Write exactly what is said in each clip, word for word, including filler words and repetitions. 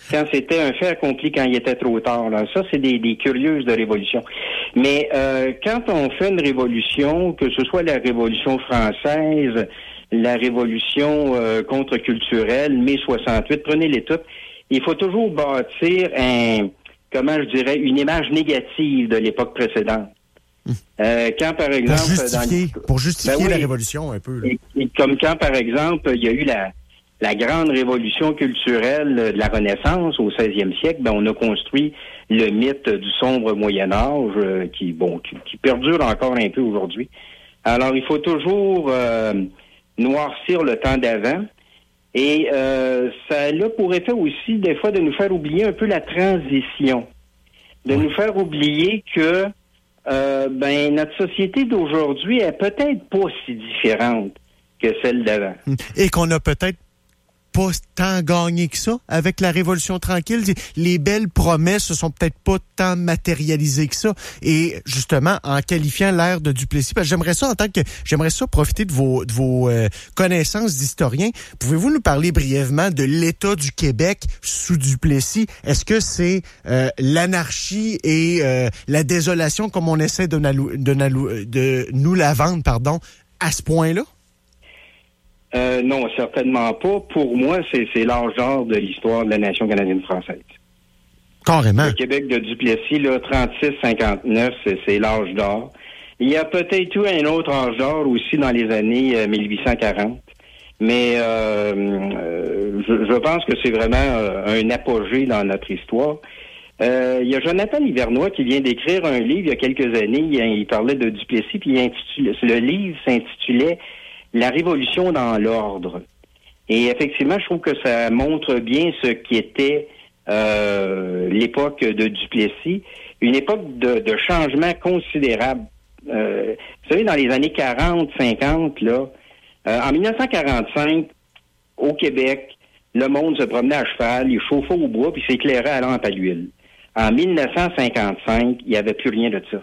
quand c'était un fait accompli quand il était trop tard. Là. Ça, c'est des, des curieuses de révolution. Mais euh, quand on fait une révolution, que ce soit la Révolution française, la Révolution euh, contre-culturelle, mai soixante-huit, prenez-les toutes, il faut toujours bâtir un, comment je dirais, une image négative de l'époque précédente. Euh, quand, par exemple... Pour justifier, dans... pour justifier ben oui, la révolution, un peu. Là. Et, et comme quand, par exemple, il y a eu la, la grande révolution culturelle de la Renaissance au seizième siècle, ben, on a construit le mythe du sombre Moyen-Âge euh, qui, bon, qui, qui perdure encore un peu aujourd'hui. Alors, il faut toujours euh, noircir le temps d'avant. Et euh, ça a pour effet aussi, des fois, de nous faire oublier un peu la transition. De oui. nous faire oublier que Euh, ben notre société d'aujourd'hui est peut-être pas si différente que celle d'avant. Et qu'on a peut-être pas tant gagné que ça avec la Révolution tranquille. Les belles promesses se sont peut-être pas tant matérialisées que ça. Et justement, en qualifiant l'ère de Duplessis, parce que j'aimerais ça en tant que j'aimerais ça profiter de vos de vos euh, connaissances d'historien. Pouvez-vous nous parler brièvement de l'État du Québec sous Duplessis? Est-ce que c'est euh, l'anarchie et euh, la désolation comme on essaie de, nalou, de, nalou, de nous la vendre, pardon, à ce point-là? Euh, non, certainement pas. Pour moi, c'est, c'est l'âge d'or de l'histoire de la nation canadienne-française. Carrément. Le Québec de Duplessis, là, trente-six cinquante-neuf, c'est, c'est l'âge d'or. Il y a peut-être eu un autre âge d'or aussi dans les années euh, dix-huit cent quarante. Mais euh, euh, je, je pense que c'est vraiment euh, un apogée dans notre histoire. Euh, il y a Jonathan Hivernois qui vient d'écrire un livre il y a quelques années. Il, il parlait de Duplessis, puis il intitulait, le livre s'intitulait La Révolution dans l'ordre. Et effectivement, je trouve que ça montre bien ce qui était euh, l'époque de Duplessis, une époque de, de changement considérable. Euh, vous savez, dans les années quarante, cinquante, là, euh, en dix-neuf cent quarante-cinq, au Québec, le monde se promenait à cheval, il chauffait au bois, puis s'éclairait à lampe à l'huile. En dix-neuf cent cinquante-cinq, il n'y avait plus rien de ça.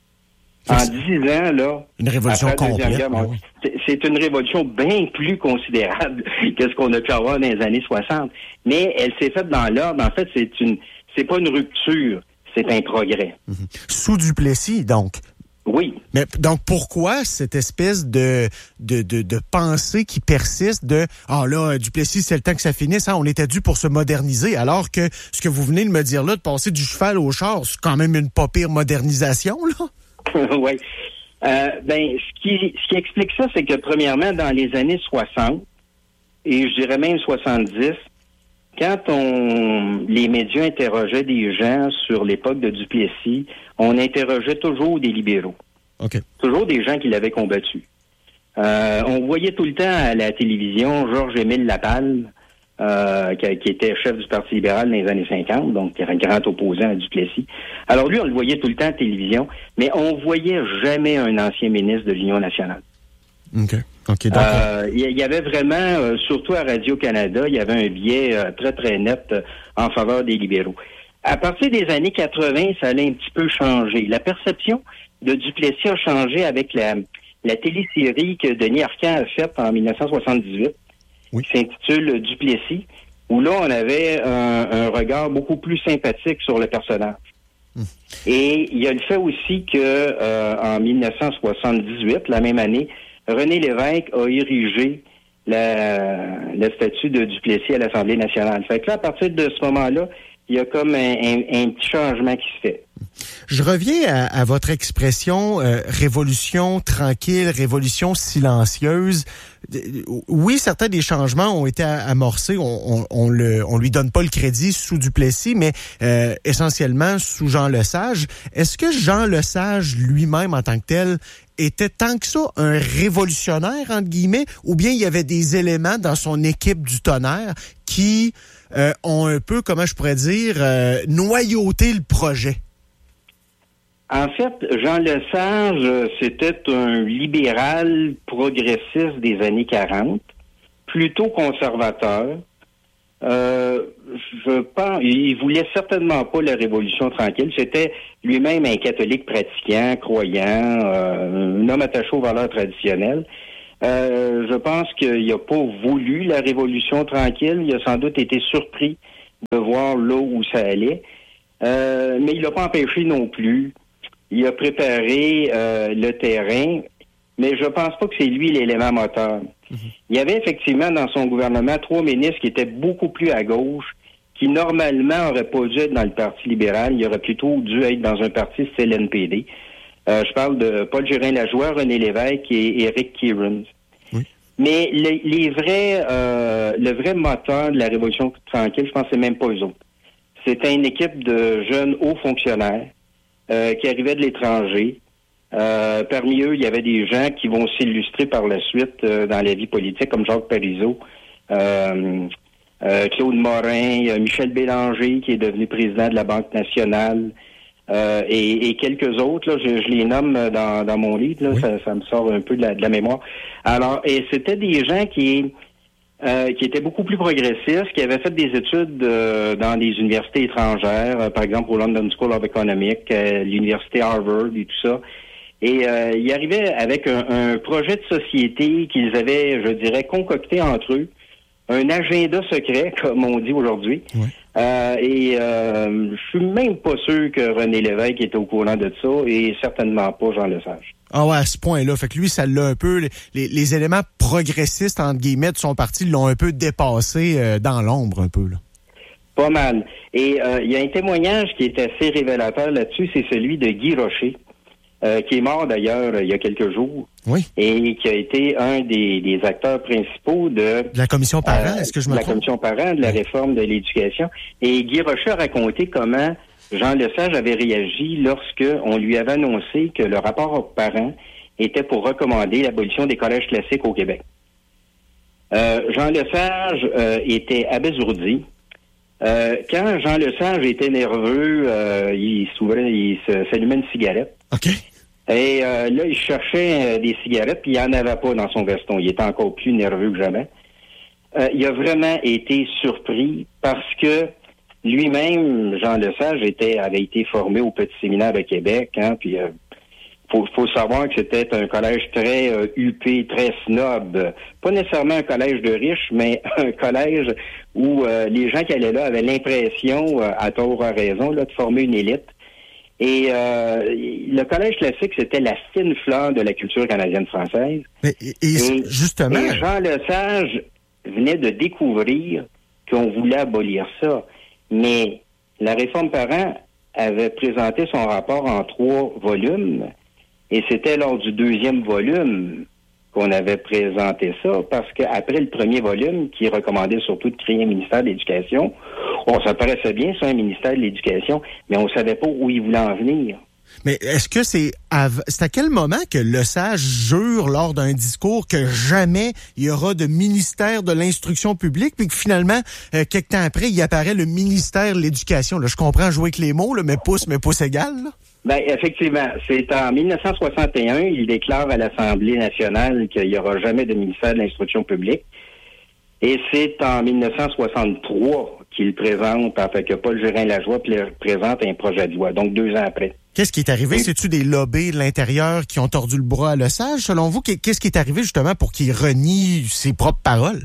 En dix ans, là... Une révolution complète. Guerre, oui. c'est, c'est une révolution bien plus considérable que ce qu'on a pu avoir dans les années soixante. Mais elle s'est faite dans l'ordre. En fait, c'est une, c'est pas une rupture, c'est un progrès. Mm-hmm. Sous Duplessis, donc. Oui. Mais donc, pourquoi cette espèce de, de, de, de pensée qui persiste de « Ah là, Duplessis, c'est le temps que ça finisse, hein, on était dû pour se moderniser », alors que ce que vous venez de me dire là, de passer du cheval au char, c'est quand même une pas pire modernisation, là? Oui. Euh, ben, ce qui, ce qui explique ça, c'est que premièrement, dans les années soixante, et je dirais même soixante-dix, quand on les médias interrogeaient des gens sur l'époque de Duplessis, on interrogeait toujours des libéraux. Okay. Toujours des gens qui l'avaient combattu. Euh, on voyait tout le temps à la télévision Georges-Émile Lapalme, Euh, qui, qui était chef du Parti libéral dans les années cinquante, donc qui era un grand opposant à Duplessis. Alors lui, on le voyait tout le temps à la télévision, mais on voyait jamais un ancien ministre de l'Union nationale. OK. OK, d'accord. Euh, il y avait vraiment, euh, surtout à Radio-Canada, il y avait un biais euh, très, très net euh, en faveur des libéraux. À partir des années quatre-vingt, ça allait un petit peu changer. La perception de Duplessis a changé avec la, la télésérie que Denis Arcand a faite en dix-neuf cent soixante-dix-huit. Oui. Qui s'intitule Duplessis, où là, on avait un, un regard beaucoup plus sympathique sur le personnage. Mmh. Et il y a le fait aussi que euh, en dix-neuf cent soixante-dix-huit, la même année, René Lévesque a érigé la, la statue de Duplessis à l'Assemblée nationale. Fait que là, à partir de ce moment-là, il y a comme un, un, un petit changement qui se fait. Je reviens à, à votre expression euh, révolution tranquille, révolution silencieuse. Oui, certains des changements ont été amorcés. On, on, on, le, on lui donne pas le crédit sous Duplessis, mais euh, essentiellement sous Jean Lesage. Est-ce que Jean Lesage lui-même, en tant que tel, était tant que ça un révolutionnaire, entre guillemets, ou bien il y avait des éléments dans son équipe du tonnerre qui euh, ont un peu, comment je pourrais dire, euh, noyauté le projet? En fait, Jean Lesage, c'était un libéral progressiste des années quarante, plutôt conservateur. Euh, je pense, il voulait certainement pas la Révolution tranquille. C'était lui-même un catholique pratiquant, croyant, euh, un homme attaché aux valeurs traditionnelles. Euh, je pense qu'il n'a pas voulu la Révolution tranquille. Il a sans doute été surpris de voir là où ça allait. Euh, mais il l'a pas empêché non plus. Il a préparé euh, le terrain, mais je pense pas que c'est lui l'élément moteur. Mm-hmm. Il y avait effectivement dans son gouvernement trois ministres qui étaient beaucoup plus à gauche, qui normalement n'auraient pas dû être dans le Parti libéral. Il aurait plutôt dû être dans un parti style N P D. Euh, je parle de Paul Gérin-Lajoie, René Lévesque et Éric Kierans. Oui. Mais les, les vrais, euh, le vrai moteur de la Révolution tranquille, je pense que c'est même pas eux autres. C'était une équipe de jeunes hauts fonctionnaires euh, qui arrivaient de l'étranger. Euh, parmi eux, il y avait des gens qui vont s'illustrer par la suite euh, dans la vie politique, comme Jacques Parizeau, euh, euh, Claude Morin, euh, Michel Bélanger, qui est devenu président de la Banque nationale, euh, et, et quelques autres. Là, je, je les nomme dans, dans mon livre. Là, oui. ça, ça me sort un peu de la, de la mémoire. Alors, et c'était des gens qui... Euh, qui étaient beaucoup plus progressistes, qui avaient fait des études euh, dans des universités étrangères, euh, par exemple au London School of Economics, euh, l'université Harvard et tout ça. Et euh, ils arrivaient avec un, un projet de société qu'ils avaient, je dirais, concocté entre eux, un agenda secret, comme on dit aujourd'hui. Oui. Euh, et euh, je suis même pas sûr que René Lévesque était au courant de ça, et certainement pas Jean Lesage. Ah ouais, à ce point-là. Fait que lui, ça l'a un peu... Les, les éléments progressistes, entre guillemets, de son parti l'ont un peu dépassé euh, dans l'ombre, un peu, là. Pas mal. Et euh, il y a un témoignage qui est assez révélateur là-dessus, c'est celui de Guy Rocher, euh, qui est mort d'ailleurs il y a quelques jours. Oui. Et qui a été un des, des acteurs principaux de... De la commission Parent, euh, est-ce que je me trompe? De la commission Parent, de la réforme de l'éducation. Et Guy Rocher a raconté comment Jean Lesage avait réagi lorsque on lui avait annoncé que le rapport aux parents était pour recommander l'abolition des collèges classiques au Québec. Euh, Jean Lesage euh, était abasourdi. Euh, quand Jean Lesage était nerveux, euh, il s'ouvrait, il s'allumait une cigarette. OK. Et euh, là, il cherchait euh, des cigarettes, puis il n'y en avait pas dans son veston. Il était encore plus nerveux que jamais. Euh, il a vraiment été surpris parce que lui-même, Jean Lesage, était, avait été formé au Petit Séminaire de Québec, hein, puis euh, faut, faut savoir que c'était un collège très euh, huppé, très snob. Pas nécessairement un collège de riches, mais un collège où euh, les gens qui allaient là avaient l'impression, euh, à tort ou à raison, là, de former une élite. Et euh, le collège classique, c'était la fine fleur de la culture canadienne-française. Mais, et, et, justement... Et Jean Lesage venait de découvrir qu'on voulait abolir ça. Mais la réforme Parent avait présenté son rapport en trois volumes, et c'était lors du deuxième volume qu'on avait présenté ça, parce qu'après le premier volume, qui recommandait surtout de créer un ministère de l'Éducation, on ça paraissait bien, ça, un ministère de l'Éducation, mais on savait pas où il voulait en venir. Mais est-ce que c'est à, c'est à quel moment que Lesage jure lors d'un discours que jamais il y aura de ministère de l'instruction publique, puis que finalement, euh, quelques temps après, il apparaît le ministère de l'Éducation? Là, je comprends jouer avec les mots, là, mais pouce, mais pouce égal, là. Ben, effectivement. C'est en dix-neuf cent soixante et un, il déclare à l'Assemblée nationale qu'il n'y aura jamais de ministère de l'instruction publique. Et c'est en dix-neuf cent soixante-trois qu'il présente, enfin que Paul Gérin-Lajoie présente un projet de loi, donc deux ans après. Qu'est-ce qui est arrivé? Oui. C'est-tu des lobbies de l'intérieur qui ont tordu le bras à Lesage? Selon vous, qu'est-ce qui est arrivé justement pour qu'il renie ses propres paroles?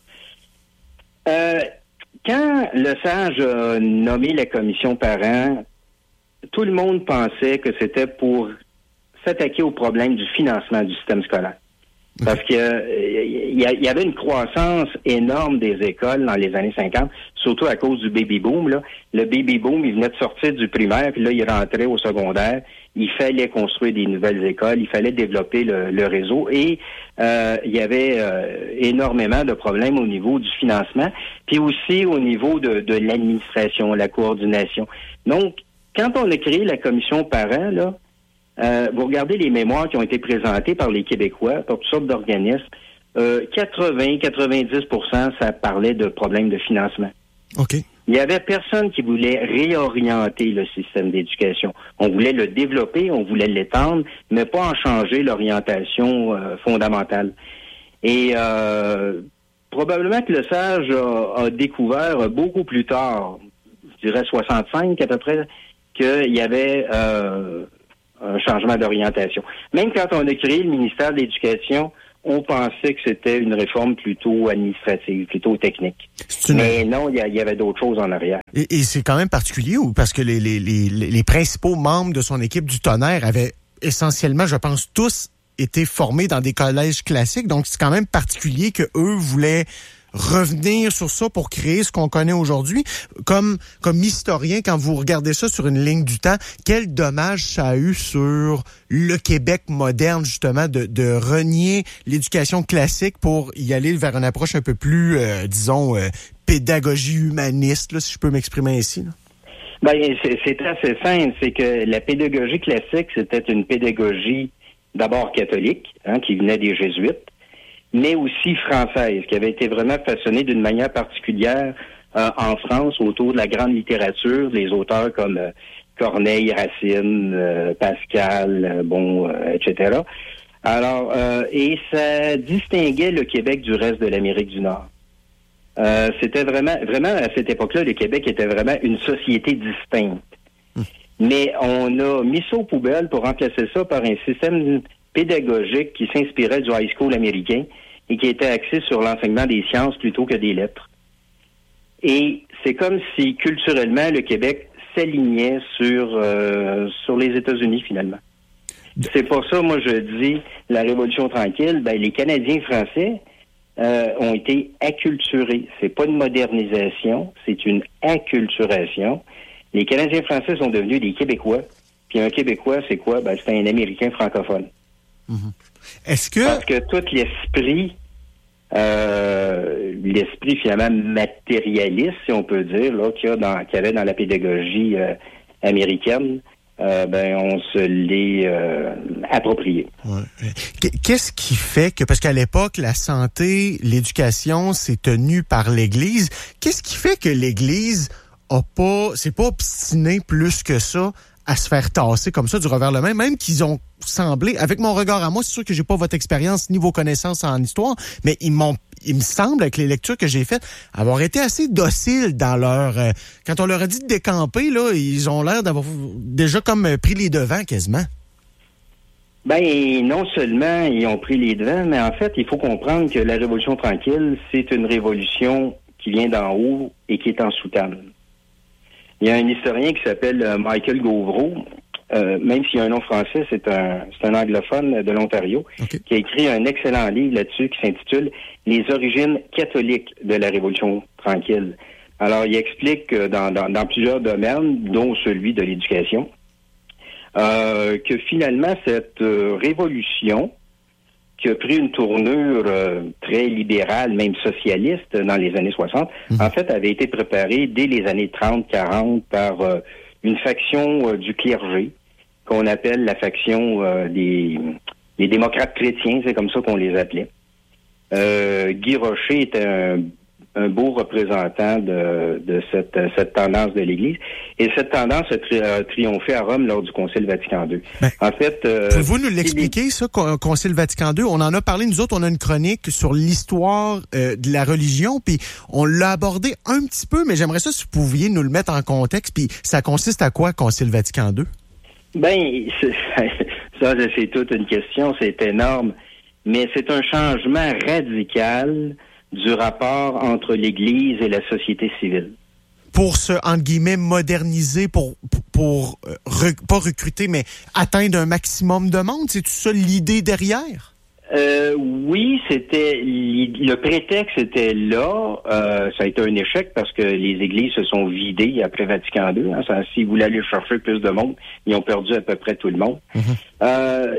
Euh, quand Lesage a nommé la commission Parent, tout le monde pensait que c'était pour s'attaquer au problème du financement du système scolaire. Parce que euh, il y avait une croissance énorme des écoles dans les années cinquante, surtout à cause du baby boom, là. Le baby boom, il venait de sortir du primaire, puis là, il rentrait au secondaire. Il fallait construire des nouvelles écoles, il fallait développer le, le réseau, et euh, il y avait euh, énormément de problèmes au niveau du financement, puis aussi au niveau de, de l'administration, la coordination. Donc, quand on a créé la commission Parent, là, Euh, vous regardez les mémoires qui ont été présentées par les Québécois, par toutes sortes d'organismes, euh, quatre-vingts à quatre-vingt-dix pour cent, ça parlait de problèmes de financement. OK. Il y avait personne qui voulait réorienter le système d'éducation. On voulait le développer, on voulait l'étendre, mais pas en changer l'orientation euh, fondamentale. Et euh, probablement que Lesage a, a découvert beaucoup plus tard, je dirais soixante-cinq à peu près, qu'il y avait... Euh, un changement d'orientation. Même quand on a créé le ministère de l'Éducation, on pensait que c'était une réforme plutôt administrative, plutôt technique. Une... Mais non, il y, y avait d'autres choses en arrière. Et, et c'est quand même particulier, ou parce que les, les, les, les principaux membres de son équipe du Tonnerre avaient essentiellement, je pense, tous été formés dans des collèges classiques. Donc, c'est quand même particulier que eux voulaient revenir sur ça pour créer ce qu'on connaît aujourd'hui. Comme comme historien, quand vous regardez ça sur une ligne du temps, quel dommage ça a eu sur le Québec moderne, justement, de, de renier l'éducation classique pour y aller vers une approche un peu plus, euh, disons, euh, pédagogie humaniste, là, si je peux m'exprimer ainsi, là. Ben, c'est, c'est assez simple. C'est que la pédagogie classique, c'était une pédagogie d'abord catholique, hein, qui venait des jésuites, mais aussi française, qui avait été vraiment façonnée d'une manière particulière euh, en France autour de la grande littérature, des auteurs comme euh, Corneille, Racine, euh, Pascal, euh, bon, euh, et cetera. Alors, euh, et ça distinguait le Québec du reste de l'Amérique du Nord. Euh, c'était vraiment, vraiment à cette époque-là, le Québec était vraiment une société distincte. Mmh. Mais on a mis ça aux poubelles pour remplacer ça par un système pédagogique qui s'inspirait du high school américain et qui était axé sur l'enseignement des sciences plutôt que des lettres. Et c'est comme si, culturellement, le Québec s'alignait sur euh, sur les États-Unis, finalement. C'est pour ça, moi, je dis, la Révolution tranquille, ben, les Canadiens français euh, ont été acculturés. C'est pas une modernisation, c'est une acculturation. Les Canadiens français sont devenus des Québécois. Puis un Québécois, c'est quoi? Ben, c'est un Américain francophone. Mm-hmm. Est-ce que... Parce que tout l'esprit, euh, l'esprit finalement matérialiste, si on peut dire, là, qu'il y a dans, qu'il y avait dans la pédagogie euh, américaine, euh, ben on se l'est euh, approprié. Ouais. Qu'est-ce qui fait que, parce qu'à l'époque, la santé, l'éducation, c'est tenu par l'Église. Qu'est-ce qui fait que l'Église a pas, c'est pas obstiné plus que ça à se faire tasser comme ça du revers de la main, même qu'ils ont semblé, avec mon regard à moi, c'est sûr que j'ai pas votre expérience ni vos connaissances en histoire, mais ils m'ont, il me semble, avec les lectures que j'ai faites, avoir été assez dociles dans leur... Euh, quand on leur a dit de décamper, là, ils ont l'air d'avoir déjà comme pris les devants quasiment. Ben, non seulement ils ont pris les devants, mais en fait, il faut comprendre que la Révolution tranquille, c'est une révolution qui vient d'en haut et qui est en soutane. Il y a un historien qui s'appelle euh, Michael Gauvreau, euh, même s'il y a un nom français, c'est un c'est un anglophone de l'Ontario, okay, qui a écrit un excellent livre là-dessus qui s'intitule « Les origines catholiques de la Révolution tranquille ». Alors, il explique que dans, dans, dans plusieurs domaines, dont celui de l'éducation, euh, que finalement, cette euh, révolution qui a pris une tournure euh, très libérale, même socialiste, dans les années soixante, mmh. en fait, avait été préparée dès les années trente quarante par euh, une faction euh, du clergé, qu'on appelle la faction euh, des, des démocrates chrétiens, c'est comme ça qu'on les appelait. Euh, Guy Rocher était un, un beau représentant de, de cette, cette tendance de l'Église. Et cette tendance a, tri- a triomphé à Rome lors du Concile Vatican deux. Ben, en fait, euh, pouvez-vous nous l'expliquer, ça, Concile Vatican deux? On en a parlé, nous autres, on a une chronique sur l'histoire euh, de la religion, puis on l'a abordé un petit peu, mais j'aimerais ça si vous pouviez nous le mettre en contexte, puis ça consiste à quoi, Concile Vatican deux? Ben, c'est, ça, c'est toute une question, c'est énorme, mais c'est un changement radical du rapport entre l'Église et la société civile. Pour se, entre guillemets, moderniser, pour, pour, pour euh, rec, pas recruter, mais atteindre un maximum de monde? C'est tout ça l'idée derrière? Euh, oui, c'était le prétexte était là. Euh, ça a été un échec parce que les églises se sont vidées après Vatican deux. Hein. Ça, s'ils voulaient aller chercher plus de monde, ils ont perdu à peu près tout le monde. Mm-hmm. Euh,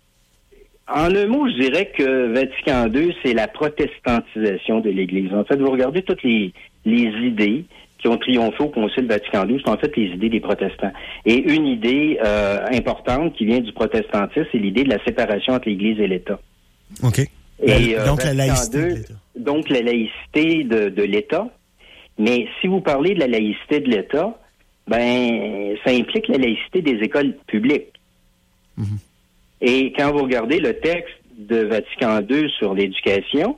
En un mot, je dirais que Vatican deux, c'est la protestantisation de l'Église. En fait, vous regardez toutes les, les idées qui ont triomphé au Concile Vatican deux, c'est en fait les idées des protestants. Et une idée euh, importante qui vient du protestantisme, c'est l'idée de la séparation entre l'Église et l'État. OK. Et, euh, donc, Vatican la laïcité deux, de l'État. Donc, la laïcité de, de l'État. Mais si vous parlez de la laïcité de l'État, ben, ça implique la laïcité des écoles publiques. Mm-hmm. Et quand vous regardez le texte de Vatican deux sur l'éducation,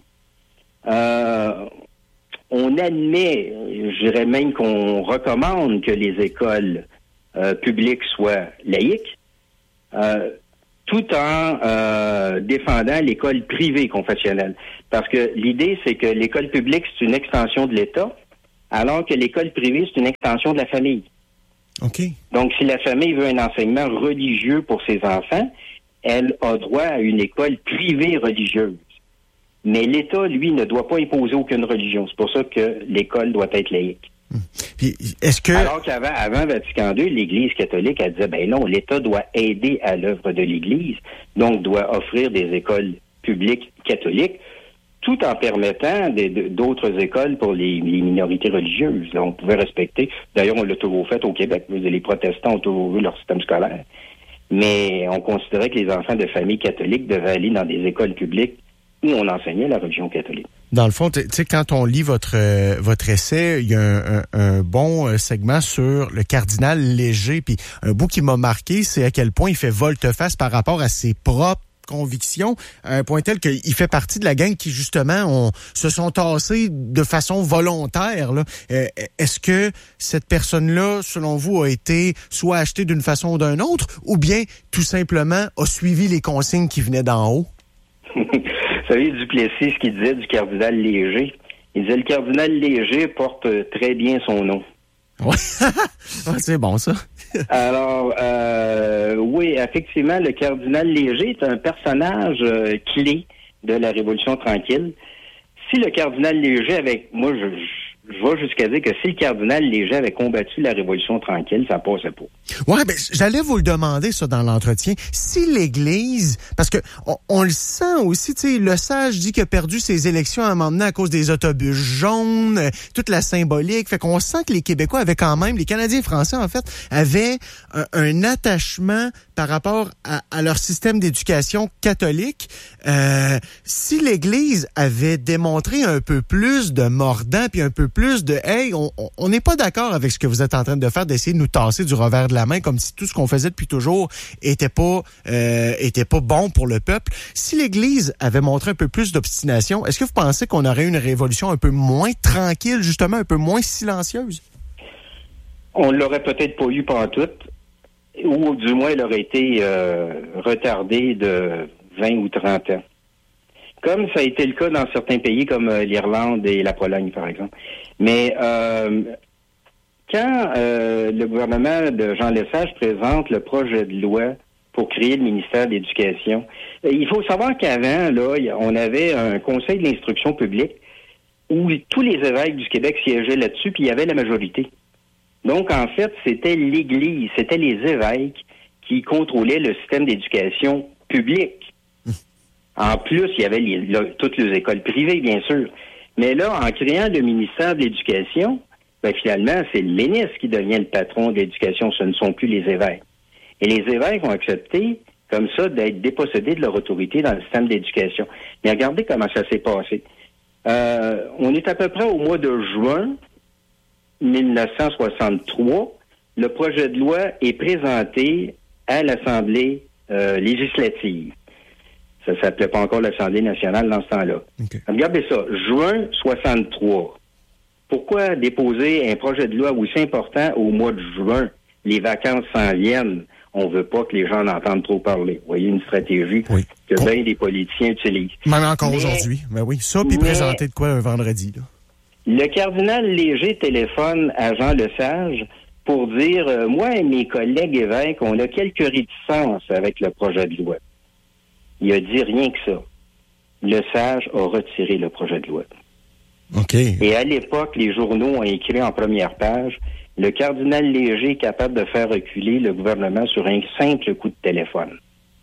euh, on admet, je dirais même qu'on recommande que les écoles euh, publiques soient laïques. Euh, tout en euh, défendant l'école privée confessionnelle. Parce que l'idée, c'est que l'école publique, c'est une extension de l'État, alors que l'école privée, c'est une extension de la famille. OK. Donc, si la famille veut un enseignement religieux pour ses enfants, elle a droit à une école privée religieuse. Mais l'État, lui, ne doit pas imposer aucune religion. C'est pour ça que l'école doit être laïque. Hum. Puis, est-ce que... Alors qu'avant avant Vatican deux, l'Église catholique, elle disait, ben non, l'État doit aider à l'œuvre de l'Église, donc doit offrir des écoles publiques catholiques, tout en permettant des, d'autres écoles pour les, les minorités religieuses. Là, on pouvait respecter. D'ailleurs, on l'a toujours fait au Québec. Les protestants ont toujours eu leur système scolaire. Mais on considérait que les enfants de familles catholiques devaient aller dans des écoles publiques où on enseignait la religion catholique. Dans le fond, tu sais, quand on lit votre euh, votre essai, il y a un, un, un bon euh, segment sur le cardinal Léger. Puis un bout qui m'a marqué, c'est à quel point il fait volte-face par rapport à ses propres convictions, à un point tel qu'il fait partie de la gang qui, justement, ont, se sont tassés de façon volontaire. Là. Euh, est-ce que cette personne-là, selon vous, a été soit achetée d'une façon ou d'une autre, ou bien, tout simplement, a suivi les consignes qui venaient d'en haut? Vous savez, Duplessis, ce qu'il disait du cardinal Léger, il disait « Le cardinal Léger porte très bien son nom ». Oui, c'est bon ça. Alors, euh, oui, effectivement, le cardinal Léger est un personnage euh, clé de la Révolution tranquille. Si le cardinal Léger avait, moi, je, je vais jusqu'à dire que si le cardinal Léger avait combattu la Révolution tranquille, ça passait pas. Ouais, ben j'allais vous le demander ça dans l'entretien. Si l'Église, parce que on, on le sent aussi, tu sais, le sage dit qu'il a perdu ses élections à un moment donné à cause des autobus jaunes, euh, toute la symbolique. Fait qu'on sent que les Québécois avaient quand même, les Canadiens français en fait, avaient un, un attachement par rapport à, à leur système d'éducation catholique. Euh, si l'Église avait démontré un peu plus de mordant puis un peu plus de hey, on n'est pas d'accord avec ce que vous êtes en train de faire, d'essayer de nous tasser du revers de la main, comme si tout ce qu'on faisait depuis toujours était pas euh, était pas bon pour le peuple. Si l'Église avait montré un peu plus d'obstination, est-ce que vous pensez qu'on aurait une révolution un peu moins tranquille, justement, un peu moins silencieuse? On l'aurait peut-être pas eu pantoute, ou du moins elle aurait été euh, retardée de vingt ou trente ans. Comme ça a été le cas dans certains pays comme euh, l'Irlande et la Pologne, par exemple. Mais euh, quand euh, le gouvernement de Jean Lesage présente le projet de loi pour créer le ministère de l'Éducation, il faut savoir qu'avant, là, on avait un conseil de l'instruction publique où tous les évêques du Québec siégeaient là-dessus, puis il y avait la majorité. Donc, en fait, c'était l'Église, c'était les évêques qui contrôlaient le système d'éducation publique. En plus, il y avait les, là, toutes les écoles privées, bien sûr. Mais là, en créant le ministère de l'Éducation, ben, finalement, c'est le ministre qui devient le patron de l'éducation, ce ne sont plus les évêques. Et les évêques ont accepté, comme ça, d'être dépossédés de leur autorité dans le système d'éducation. Mais regardez comment ça s'est passé. Euh, on est à peu près au mois de juin mille neuf cent soixante-trois. Le projet de loi est présenté à l'Assemblée euh, législative. Ça ne s'appelait pas encore l'Assemblée nationale dans ce temps-là. Okay. Regardez ça, juin soixante-trois. Pourquoi déposer un projet de loi aussi important au mois de juin? Les vacances s'en viennent. On ne veut pas que les gens en entendent trop parler. Vous voyez, une stratégie oui. que oh. bien des politiciens utilisent. Même encore mais, aujourd'hui. Ben oui, ça, puis présenter de quoi un vendredi, là? Le cardinal Léger téléphone à Jean Lesage pour dire euh, « Moi et mes collègues évêques, on a quelques réticences avec le projet de loi. » Il a dit rien que ça. Lesage a retiré le projet de loi. OK. Et à l'époque, les journaux ont écrit en première page « Le cardinal Léger est capable de faire reculer le gouvernement sur un simple coup de téléphone. »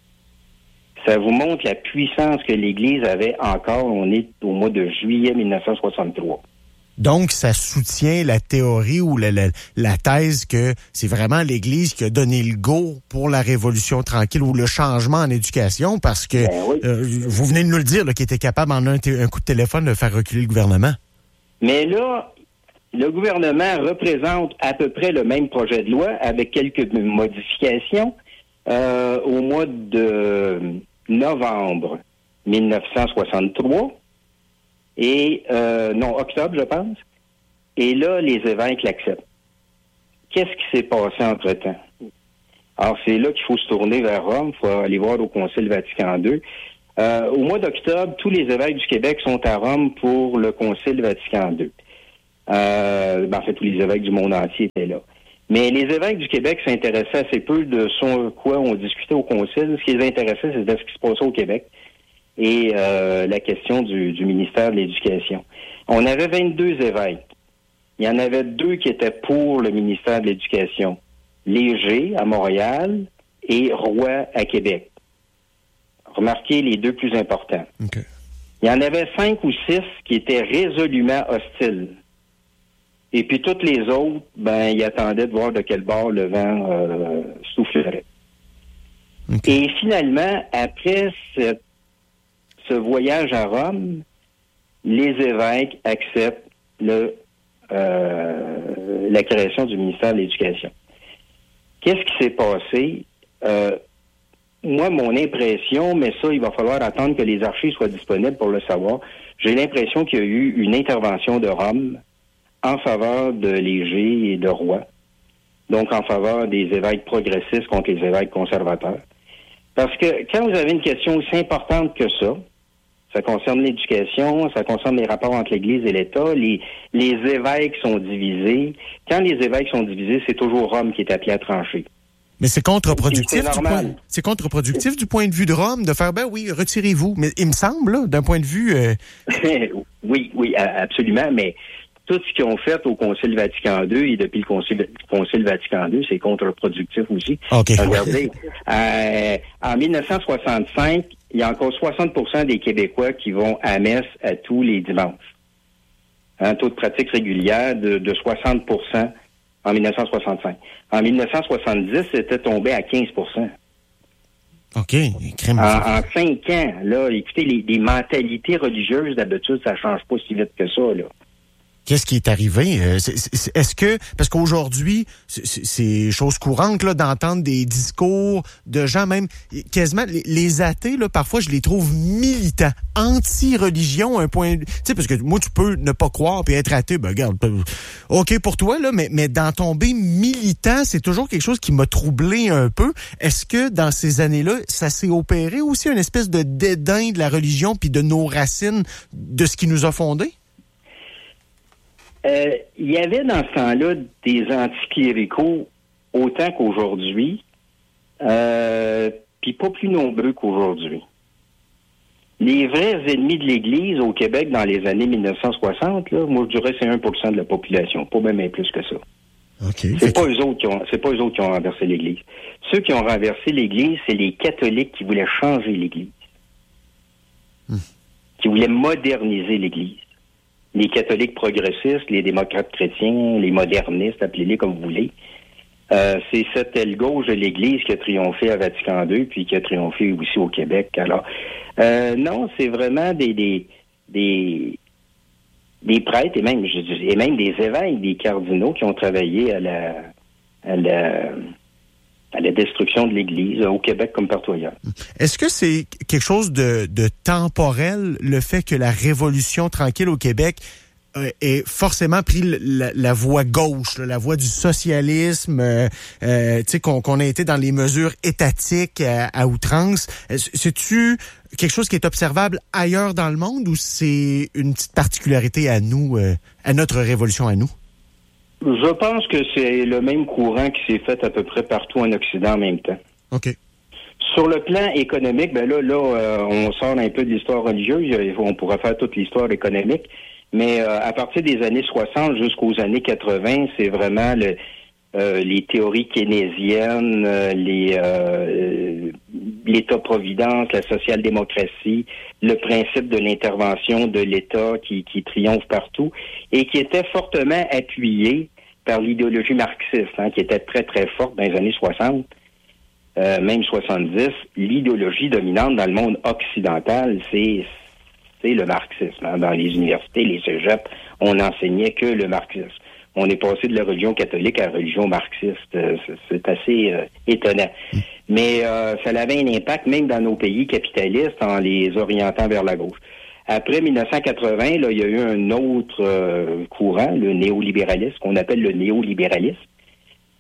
Ça vous montre la puissance que l'Église avait encore. On est au mois de juillet mille neuf cent soixante-trois. Donc, ça soutient la théorie ou la, la, la thèse que c'est vraiment l'Église qui a donné le go pour la Révolution tranquille ou le changement en éducation parce que, ben oui. euh, vous venez de nous le dire, qu'il était capable en un, t- un coup de téléphone de faire reculer le gouvernement. Mais là, le gouvernement représente à peu près le même projet de loi avec quelques modifications euh, au mois de novembre mille neuf cent soixante-trois. Et, euh, non, octobre, je pense. Et là, les évêques l'acceptent. Qu'est-ce qui s'est passé entre-temps? Alors, c'est là qu'il faut se tourner vers Rome. Il faut aller voir au Concile Vatican deux. Euh, au mois d'octobre, tous les évêques du Québec sont à Rome pour le Concile Vatican deux. Euh, ben, en fait, tous les évêques du monde entier étaient là. Mais les évêques du Québec s'intéressaient assez peu de ce quoi on discutait au Concile. Ce qui les intéressait, c'était ce qui se passait au Québec et euh, la question du, du ministère de l'Éducation. On avait vingt-deux évêques. Il y en avait deux qui étaient pour le ministère de l'Éducation. Léger, à Montréal, et Roy, à Québec. Remarquez les deux plus importants. Okay. Il y en avait cinq ou six qui étaient résolument hostiles. Et puis toutes les autres, ben, ils attendaient de voir de quel bord le vent euh, soufflerait. Okay. Et finalement, après cette, ce voyage à Rome, les évêques acceptent le Euh, la création du ministère de l'Éducation. Qu'est-ce qui s'est passé? Euh, moi, mon impression, mais ça, il va falloir attendre que les archives soient disponibles pour le savoir, j'ai l'impression qu'il y a eu une intervention de Rome en faveur de Léger et de Roy, donc en faveur des évêques progressistes contre les évêques conservateurs. Parce que quand vous avez une question aussi importante que ça, ça concerne l'éducation, ça concerne les rapports entre l'Église et l'État. Les, les évêques sont divisés. Quand les évêques sont divisés, c'est toujours Rome qui est appelé à trancher. Mais c'est contre-productif. C'est du point, c'est contre-productif du point de vue de Rome de faire, ben oui, retirez-vous. Mais il me semble, là, d'un point de vue... Euh... oui, oui, absolument. Mais tout ce qu'ils ont fait au Concile Vatican deux et depuis le Concile, Concile Vatican deux, c'est contre-productif aussi. Okay. Regardez, euh, en dix-neuf cent soixante-cinq, il y a encore soixante pour cent des Québécois qui vont à messe à tous les dimanches. Un taux de pratique régulière de, de soixante pour cent en dix-neuf cent soixante-cinq. En dix-neuf cent soixante-dix, c'était tombé à quinze pour cent. OK. Crème. En, en cinq ans, là, écoutez, les, les mentalités religieuses, d'habitude, ça change pas si vite que ça, là. Qu'est-ce qui est arrivé? Est-ce que, parce qu'aujourd'hui, c'est chose courante là d'entendre des discours de gens même, quasiment, les athées, là, parfois, je les trouve militants, anti-religion, un point, tu sais, parce que moi, tu peux ne pas croire puis être athée, ben regarde, OK pour toi, là, mais, mais d'en tomber militant, c'est toujours quelque chose qui m'a troublé un peu. Est-ce que dans ces années-là, ça s'est opéré aussi une espèce de dédain de la religion puis de nos racines, de ce qui nous a fondés? Euh, il y avait dans ce temps-là des anticléricaux autant qu'aujourd'hui, euh, puis pas plus nombreux qu'aujourd'hui. Les vrais ennemis de l'Église au Québec dans les années dix-neuf cent soixante, là, moi je dirais c'est un pour cent de la population, pas même plus que ça. Okay. C'est pas eux autres qui ont, c'est pas eux autres qui ont renversé l'Église. Ceux qui ont renversé l'Église, c'est les catholiques qui voulaient changer l'Église, hmm. qui voulaient moderniser l'Église. Les catholiques progressistes, les démocrates chrétiens, les modernistes, appelez-les comme vous voulez. Euh, c'est cette aile gauche de l'Église qui a triomphé à Vatican deux, puis qui a triomphé aussi au Québec. Alors, euh, non, c'est vraiment des des des, des prêtres et même je dis, et même des évêques, des cardinaux qui ont travaillé à la à la à la destruction de l'Église au Québec comme partout ailleurs. Est-ce que c'est quelque chose de, de temporel, le fait que la Révolution tranquille au Québec euh, ait forcément pris la, la voie gauche, là, la voie du socialisme, euh, euh, tu sais, qu'on, qu'on a été dans les mesures étatiques à, à outrance? C'est-tu quelque chose qui est observable ailleurs dans le monde ou c'est une petite particularité à nous, euh, à notre Révolution à nous? Je pense que c'est le même courant qui s'est fait à peu près partout en Occident en même temps. OK. Sur le plan économique, ben là, là, euh, on sort un peu de l'histoire religieuse. On pourrait faire toute l'histoire économique. Mais euh, à partir des années soixante jusqu'aux années quatre-vingts, c'est vraiment le, euh, les théories keynésiennes, euh, les euh, l'État-providence, la social-démocratie, le principe de l'intervention de l'État qui, qui triomphe partout et qui était fortement appuyé par l'idéologie marxiste, hein, qui était très, très forte dans les années soixante, euh, même soixante-dix. L'idéologie dominante dans le monde occidental, c'est, c'est le marxisme. Hein. Dans les universités, les cégeps, on n'enseignait que le marxisme. On est passé de la religion catholique à la religion marxiste. Euh, c'est, c'est assez euh, étonnant. Mais euh, ça avait un impact même dans nos pays capitalistes en les orientant vers la gauche. Après dix-neuf cent quatre-vingts, là, il y a eu un autre euh, courant, le néolibéralisme, qu'on appelle le néolibéralisme,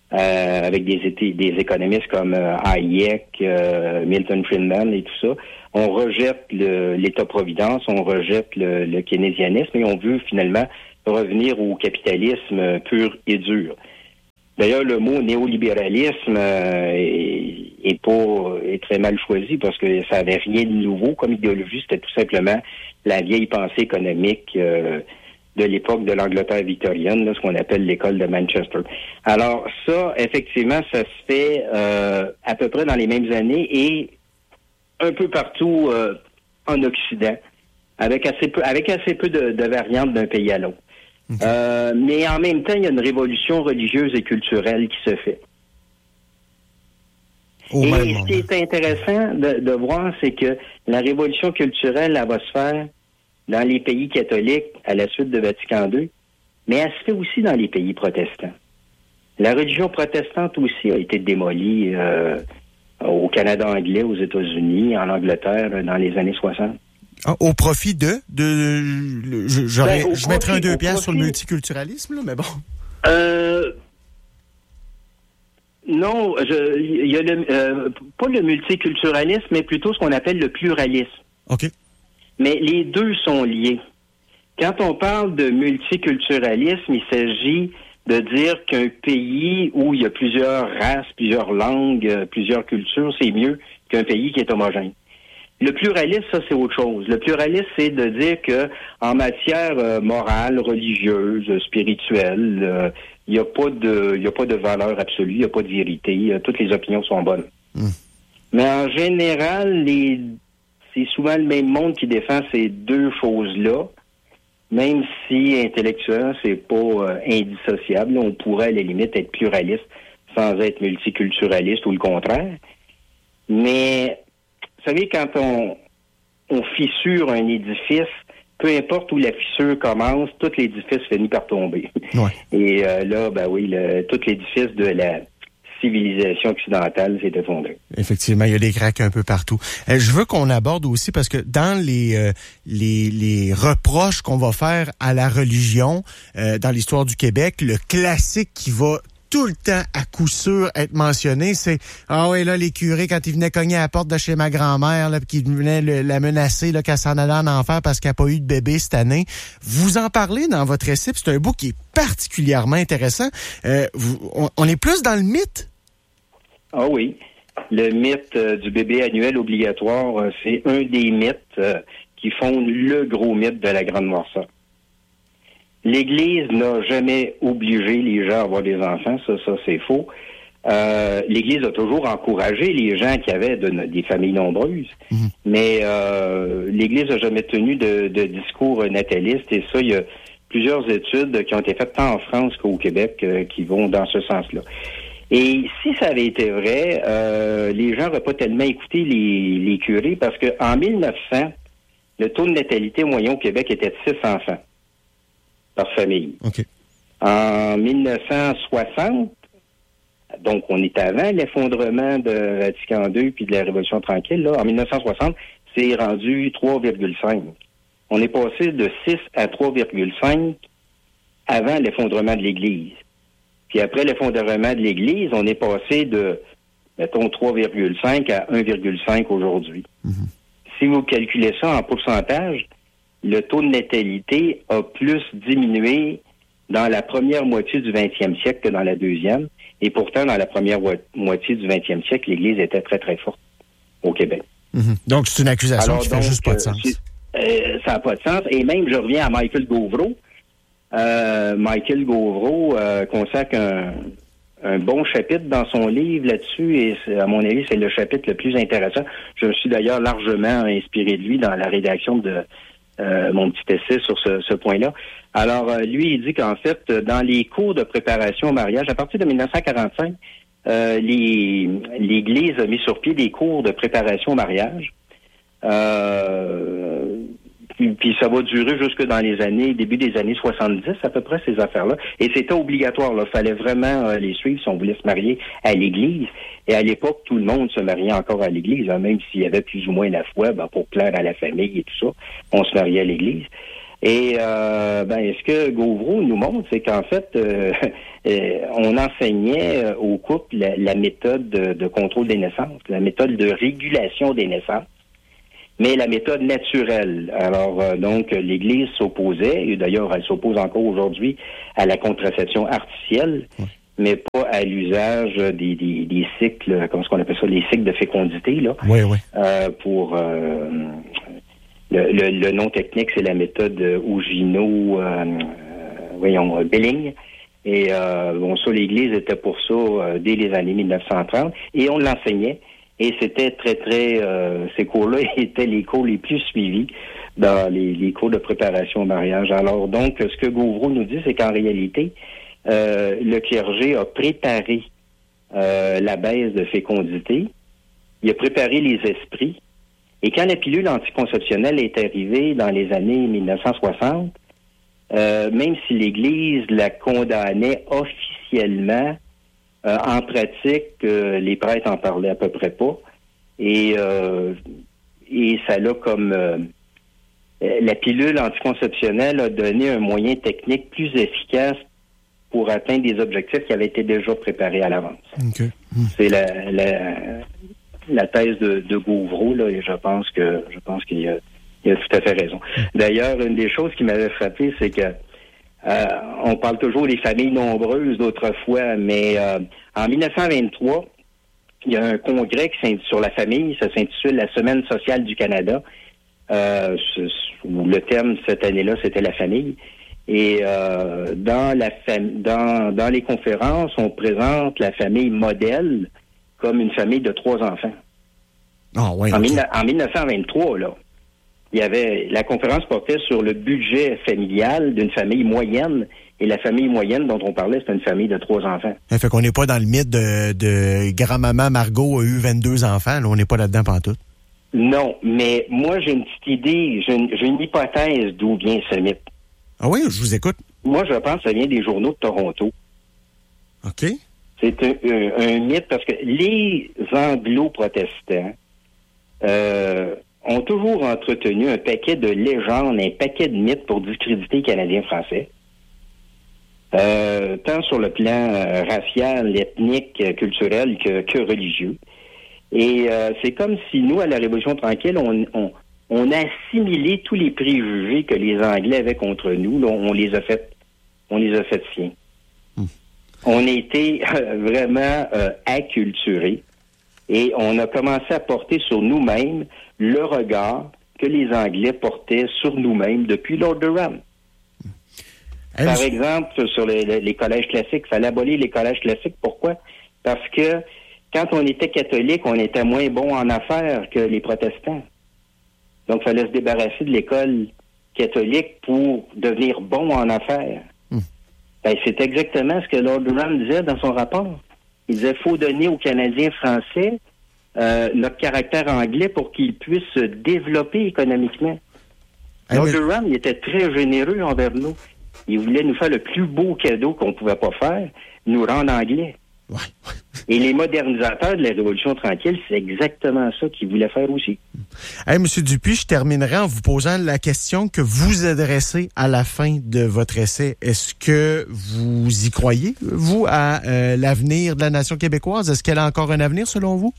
euh, avec des, des économistes comme euh, Hayek, euh, Milton Friedman et tout ça. On rejette le, l'État-providence, on rejette le, le keynésianisme et on veut finalement revenir au capitalisme pur et dur. D'ailleurs, le mot néolibéralisme euh, est, est pas est très mal choisi parce que ça avait rien de nouveau comme idéologie, c'était tout simplement la vieille pensée économique euh, de l'époque de l'Angleterre victorienne, là, ce qu'on appelle l'école de Manchester. Alors ça, effectivement, ça se fait euh, à peu près dans les mêmes années et un peu partout euh, en Occident, avec assez peu avec assez peu de, de variantes d'un pays à l'autre. Okay. Euh, mais en même temps, il y a une révolution religieuse et culturelle qui se fait. Au et ce qui est intéressant de, de voir, c'est que la révolution culturelle, elle va se faire dans les pays catholiques à la suite de Vatican deux, mais elle se fait aussi dans les pays protestants. La religion protestante aussi a été démolie euh, au Canada anglais, aux États-Unis, en Angleterre, dans les années soixante. Ah, au profit de... de je, j'aurais, ben, je mettrais un deux piastres sur le multiculturalisme, là, mais bon. Euh, non, il y a le, euh, pas le multiculturalisme, mais plutôt ce qu'on appelle le pluralisme. OK. Mais les deux sont liés. Quand on parle de multiculturalisme, il s'agit de dire qu'un pays où il y a plusieurs races, plusieurs langues, plusieurs cultures, c'est mieux qu'un pays qui est homogène. Le pluralisme, ça, c'est autre chose. Le pluralisme, c'est de dire que en matière euh, morale, religieuse, spirituelle, euh, il n'y a pas de, il y a pas de valeur absolue, il n'y a pas de vérité. Euh, toutes les opinions sont bonnes. Mmh. Mais en général, les, c'est souvent le même monde qui défend ces deux choses-là, même si intellectuellement, c'est pas euh, indissociable. On pourrait, à la limite, être pluraliste sans être multiculturaliste ou le contraire. Mais vous savez, quand on, on fissure un édifice, peu importe où la fissure commence, tout l'édifice finit par tomber. Ouais. Et euh, là, ben oui, le, tout l'édifice de la civilisation occidentale s'est effondré. Effectivement, il y a des craques un peu partout. Euh, je veux qu'on aborde aussi, parce que dans les euh, les, les reproches qu'on va faire à la religion euh, dans l'histoire du Québec, le classique qui va tout le temps, à coup sûr, être mentionné, c'est « Ah oui, là, les curés, quand ils venaient cogner à la porte de chez ma grand-mère, là, puis qu'ils venaient le, la menacer, là, qu'elle s'en allait en enfer parce qu'elle n'a pas eu de bébé cette année. » Vous en parlez dans votre récit, c'est un bout qui est particulièrement intéressant. Euh, vous, on, on est plus dans le mythe? Ah oui. Le mythe euh, du bébé annuel obligatoire, euh, c'est un des mythes euh, qui fondent le gros mythe de la Grande Noirceur. L'Église n'a jamais obligé les gens à avoir des enfants, ça, ça c'est faux. Euh, L'Église a toujours encouragé les gens qui avaient de, des familles nombreuses, mmh. mais euh, l'Église n'a jamais tenu de, de discours nataliste, et ça, il y a plusieurs études qui ont été faites tant en France qu'au Québec euh, qui vont dans ce sens-là. Et si ça avait été vrai, euh, les gens n'auraient pas tellement écouté les, les curés, parce qu'en mille neuf cents, le taux de natalité moyen au Québec était de six enfants par famille. Okay. En mille neuf cent soixante, donc on est avant l'effondrement de Vatican deux puis de la Révolution tranquille, là, en mille neuf cent soixante, c'est rendu trois virgule cinq. On est passé de six à trois virgule cinq avant l'effondrement de l'Église. Puis après l'effondrement de l'Église, on est passé de, mettons, trois virgule cinq à un virgule cinq aujourd'hui. Mm-hmm. Si vous calculez ça en pourcentage, le taux de natalité a plus diminué dans la première moitié du vingtième siècle que dans la deuxième. Et pourtant, dans la première mo- moitié du vingtième siècle, l'Église était très, très forte au Québec. Mm-hmm. Donc, c'est une accusation Alors, qui donc, fait juste pas de sens. Euh, ça n'a pas de sens. Et même, je reviens à Michael Gauvreau. Euh, Michael Gauvreau euh, consacre un, un bon chapitre dans son livre là-dessus, et à mon avis, c'est le chapitre le plus intéressant. Je me suis d'ailleurs largement inspiré de lui dans la rédaction de Euh, mon petit essai sur ce, ce point-là. Alors, euh, lui, il dit qu'en fait, dans les cours de préparation au mariage, à partir de mille neuf cent quarante-cinq, euh, les, l'Église a mis sur pied des cours de préparation au mariage. Euh, puis, puis ça va durer jusque dans les années, début des années soixante-dix, à peu près, ces affaires-là. Et c'était obligatoire, là. Il fallait vraiment euh, les suivre si on voulait se marier à l'Église. Et à l'époque, tout le monde se mariait encore à l'Église, hein, même s'il y avait plus ou moins la foi, ben, pour plaire à la famille et tout ça. On se mariait à l'Église. Et euh, ben, ce que Gauvreau nous montre, c'est qu'en fait, euh, euh, on enseignait aux couples la, la méthode de, de contrôle des naissances, la méthode de régulation des naissances, mais la méthode naturelle. Alors, euh, donc, l'Église s'opposait, et d'ailleurs, elle s'oppose encore aujourd'hui à la contraception artificielle, oui. mais pas à l'usage des, des, des cycles, comment est-ce qu'on appelle ça, les cycles de fécondité, là, oui, oui. Euh, pour... Euh, Le, le, le nom technique, c'est la méthode Ougino, euh, euh, voyons, Belling. Et euh, bon, ça, l'Église était pour ça euh, dès les années mille neuf cent trente. Et on l'enseignait. Et c'était très, très... Euh, ces cours-là étaient les cours les plus suivis dans les, les cours de préparation au mariage. Alors, donc, ce que Gauvreau nous dit, c'est qu'en réalité, euh, le clergé a préparé euh, la baisse de fécondité. Il a préparé les esprits. Et quand la pilule anticonceptionnelle est arrivée dans les années mille neuf cent soixante, euh, même si l'Église la condamnait officiellement, euh, en pratique, euh, les prêtres en parlaient à peu près pas. Et, euh, et ça l'a comme... Euh, la pilule anticonceptionnelle a donné un moyen technique plus efficace pour atteindre des objectifs qui avaient été déjà préparés à l'avance. Okay. Mmh. C'est la... la la thèse de, de Gauvreau, là, et je pense que je pense qu'il a, il a tout à fait raison. D'ailleurs, une des choses qui m'avait frappé, c'est que euh, on parle toujours des familles nombreuses d'autrefois, mais euh, en mille neuf cent vingt-trois, il y a un congrès qui s'intitule sur la famille, ça s'intitule la Semaine sociale du Canada, euh, où le thème cette année-là, c'était la famille. Et euh, dans la fam- dans dans les conférences, on présente la famille modèle comme une famille de trois enfants. Oh, ouais, en, okay. mille, en mille neuf cent vingt-trois, là, il y avait la conférence portait sur le budget familial d'une famille moyenne, et la famille moyenne dont on parlait, c'était une famille de trois enfants. Ça fait qu'on n'est pas dans le mythe de, de grand-maman Margot a eu vingt-deux enfants, là, on n'est pas là-dedans pantoute. Non, mais moi, j'ai une petite idée, j'ai une, j'ai une hypothèse d'où vient ce mythe. Ah oui, je vous écoute. Moi, je pense que ça vient des journaux de Toronto. OK. C'est un, un, un mythe parce que les anglo-protestants euh, ont toujours entretenu un paquet de légendes, un paquet de mythes pour discréditer les Canadiens français. Euh, tant sur le plan euh, racial, ethnique, culturel que, que religieux. Et euh, c'est comme si nous, à la Révolution tranquille, on, on, on a assimilé tous les préjugés que les Anglais avaient contre nous. Là, on les a fait, on les a fait siens. On a été euh, vraiment euh, acculturés et on a commencé à porter sur nous-mêmes le regard que les Anglais portaient sur nous-mêmes depuis Lord Durham. Elle... Par exemple, sur les, les, les collèges classiques, il fallait abolir les collèges classiques. Pourquoi? Parce que quand on était catholique, on était moins bon en affaires que les protestants. Donc, il fallait se débarrasser de l'école catholique pour devenir bon en affaires. Ben, c'est exactement ce que Lord Durham disait dans son rapport. Il disait qu'il faut donner aux Canadiens français euh, notre caractère anglais pour qu'ils puissent se développer économiquement. Ah, Lord mais... Durham, il était très généreux envers nous. Il voulait nous faire le plus beau cadeau qu'on ne pouvait pas faire, nous rendre anglais. Ouais, ouais. Et les modernisateurs de la Révolution tranquille, c'est exactement ça qu'ils voulaient faire aussi. Hey, M. Dupuis, je terminerai en vous posant la question que vous adressez à la fin de votre essai. Est-ce que vous y croyez, vous, à euh, l'avenir de la nation québécoise? Est-ce qu'elle a encore un avenir, selon vous?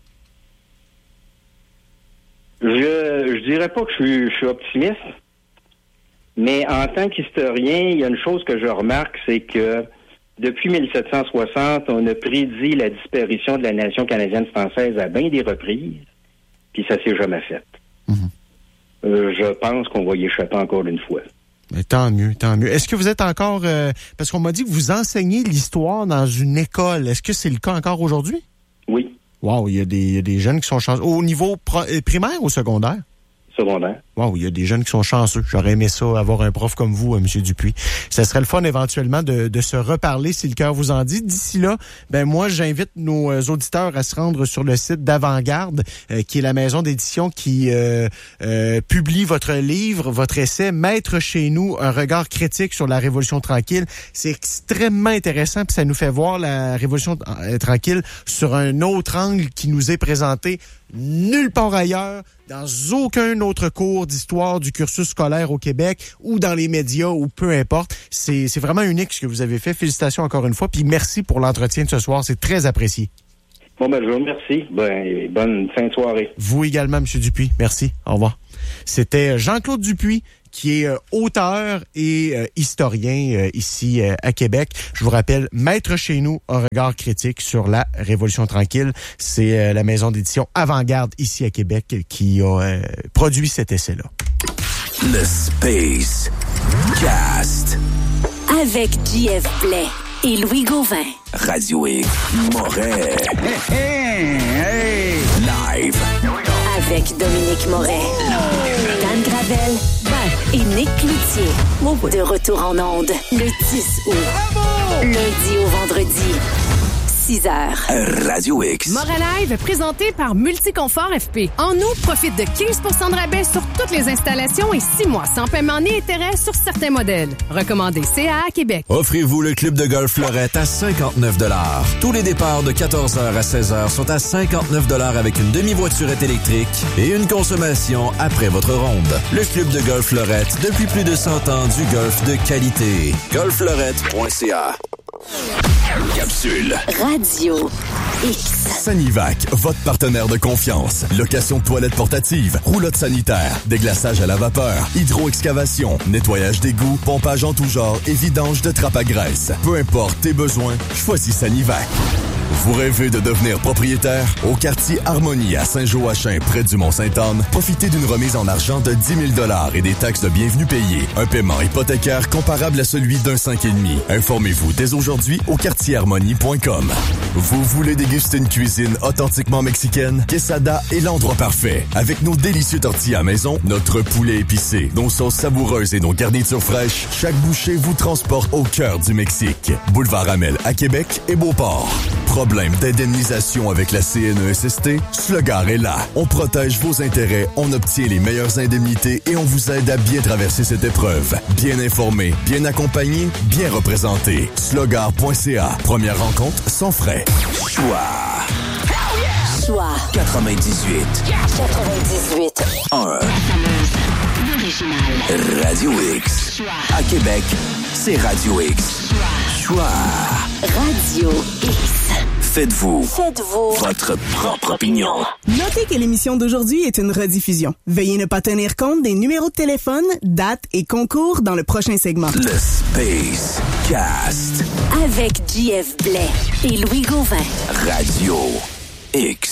Je je dirais pas que je suis, je suis optimiste, mais en tant qu'historien, il y a une chose que je remarque, c'est que depuis mille sept cent soixante, on a prédit la disparition de la nation canadienne-française à bien des reprises, puis ça s'est jamais fait. Mm-hmm. Euh, je pense qu'on va y échapper encore une fois. Mais tant mieux, tant mieux. Est-ce que vous êtes encore... Euh, parce qu'on m'a dit que vous enseignez l'histoire dans une école. Est-ce que c'est le cas encore aujourd'hui? Oui. Wow, il y a des, il y a des jeunes qui sont chanceux. Au niveau pro, primaire ou secondaire? Secondaire. Wow, il y a des jeunes qui sont chanceux. J'aurais aimé ça, avoir un prof comme vous, euh, M. Dupuis. Ça serait le fun éventuellement de, de se reparler si le cœur vous en dit. D'ici là, ben moi, j'invite nos euh, auditeurs à se rendre sur le site d'Avant-Garde, euh, qui est la maison d'édition qui euh, euh, publie votre livre, votre essai, Maître chez nous, un regard critique sur la Révolution tranquille. C'est extrêmement intéressant, puis ça nous fait voir la Révolution euh, tranquille sur un autre angle qui nous est présenté nulle part ailleurs, dans aucun autre cours d'histoire du cursus scolaire au Québec ou dans les médias ou peu importe. C'est, c'est vraiment unique ce que vous avez fait. Félicitations encore une fois. Puis merci pour l'entretien de ce soir. C'est très apprécié. Bon, ben, je vous remercie. Ben, bonne fin de soirée. Vous également, M. Dupuis. Merci. Au revoir. C'était Jean-Claude Dupuis, qui est euh, auteur et euh, historien euh, ici euh, à Québec. Je vous rappelle, Maître chez nous, un regard critique sur la Révolution tranquille. C'est euh, la maison d'édition Avant-Garde ici à Québec qui a euh, produit cet essai-là. Le Space Cast. Avec J F Blais et Louis Gauvin. Radio X Moret. Hey, hey, hey. Live. Avec Dominique Moret. Dan Gravel. Et Nick Cloutier. De retour en ondes le dix août. Lundi au vendredi. six heures. Radio X. Moret Live, présenté par Multiconfort F P. En août, profite de quinze pour cent de rabais sur toutes les installations et six mois sans paiement ni intérêt sur certains modèles. Recommandé C A A Québec. Offrez-vous le club de golf Fleurette à cinquante-neuf dollars. Tous les départs de quatorze heures à seize heures sont à cinquante-neuf dollars avec une demi-voiturette électrique et une consommation après votre ronde. Le club de golf Fleurette, depuis plus de cent ans, du golf de qualité. golf fleurette point c a. Capsule. Radio X. Sanivac, votre partenaire de confiance. Location de toilettes portatives, roulotte sanitaire, déglaçage à la vapeur, hydro-excavation, nettoyage d'égouts, pompage en tout genre et vidange de trappe à graisse. Peu importe tes besoins, choisis Sanivac. Vous rêvez de devenir propriétaire? Au quartier Harmonie à Saint-Joachim, près du Mont-Sainte-Anne, profitez d'une remise en argent de dix mille dollars et des taxes de bienvenue payées. Un paiement hypothécaire comparable à celui d'un cinq virgule cinq. Informez-vous dès aujourd'hui au quartier harmonie point com. Vous voulez déguster une cuisine authentiquement mexicaine? Quesada est l'endroit parfait. Avec nos délicieux tortillas à maison, notre poulet épicé, nos sauces savoureuses et nos garnitures fraîches, chaque bouchée vous transporte au cœur du Mexique. Boulevard Amel à Québec et Beauport. Problème d'indemnisation avec la C N E S S T? Slogar est là. On protège vos intérêts, on obtient les meilleures indemnités et on vous aide à bien traverser cette épreuve. Bien informé, bien accompagné, bien représenté. slogar point c a. Première rencontre sans frais. Choix. Choix. quatre-vingt-dix-huit. quatre-vingt-dix-huit. un. Radio X. Choix. À Québec, c'est Radio X. Choix. Choix. Radio X. Faites-vous. Faites-vous. Votre propre opinion. Notez que l'émission d'aujourd'hui est une rediffusion. Veuillez ne pas tenir compte des numéros de téléphone, dates et concours dans le prochain segment. Le Space Cast. Avec J F Blais et Louis Gauvin. Radio X.